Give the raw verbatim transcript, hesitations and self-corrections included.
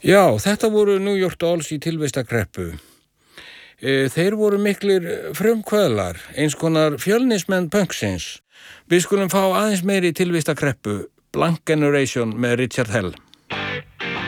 Já, þetta voru New York Dolls í tilvistakreppu. Þeir voru miklir frumkvöðlar, eins konar fjölnismenn punksins. Við skulum fá aðeins meiri tilvistakreppu, Blank Generation með Richard Hell.